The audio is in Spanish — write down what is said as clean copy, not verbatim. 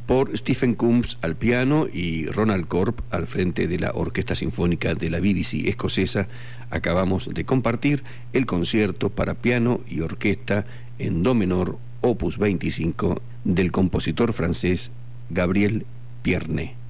por Stephen Combs al piano y Ronald Corp al frente de la Orquesta Sinfónica de la BBC escocesa. Acabamos de compartir el concierto para piano y orquesta en do menor, opus 25, del compositor francés Gabriel Pierné.